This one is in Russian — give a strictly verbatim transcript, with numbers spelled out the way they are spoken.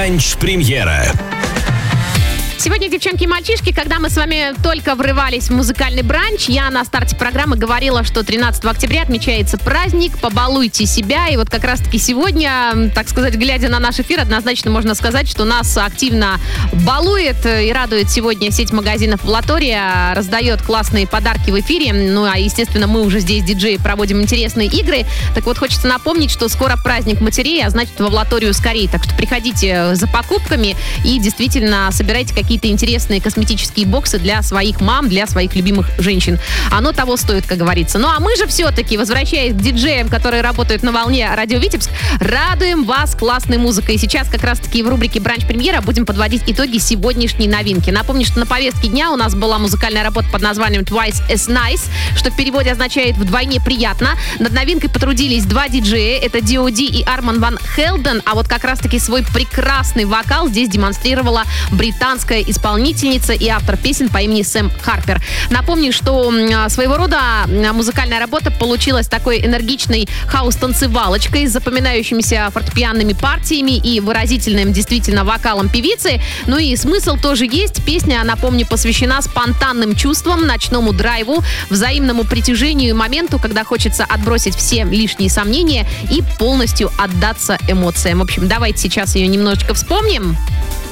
Бранч-премьера. Сегодня, девчонки и мальчишки, когда мы с вами только врывались в музыкальный бранч, я на старте программы говорила, что тринадцатого октября отмечается праздник «Побалуйте себя». И вот как раз-таки сегодня, так сказать, глядя на наш эфир, однозначно можно сказать, что нас активно балует и радует сегодня сеть магазинов «Валатория», раздает классные подарки в эфире. Ну, а, естественно, мы уже здесь, диджеи, проводим интересные игры. Так вот, хочется напомнить, что скоро праздник матерей, а значит, во «Валаторию» скорее. Так что приходите за покупками и действительно собирайте какие-то какие-то интересные косметические боксы для своих мам, для своих любимых женщин. Оно того стоит, как говорится. Ну а мы же все-таки, возвращаясь к диджеям, которые работают на волне Радио Витебск, радуем вас классной музыкой. И сейчас как раз-таки в рубрике «Бранч-премьера» будем подводить итоги сегодняшней новинки. Напомню, что на повестке дня у нас была музыкальная работа под названием «Twice as Nice», что в переводе означает «вдвойне приятно». Над новинкой потрудились два диджея. Это ди о ди и Арман Ван Хелден. А вот как раз-таки свой прекрасный вокал здесь демонстрировала британская исполнительница и автор песен по имени Сэм Харпер. Напомню, что своего рода музыкальная работа получилась такой энергичной хаус-танцевалочкой с запоминающимися фортепианными партиями и выразительным действительно вокалом певицы. Ну и смысл тоже есть. Песня, напомню, посвящена спонтанным чувствам, ночному драйву, взаимному притяжению и моменту, когда хочется отбросить все лишние сомнения и полностью отдаться эмоциям. В общем, давайте сейчас ее немножечко вспомним.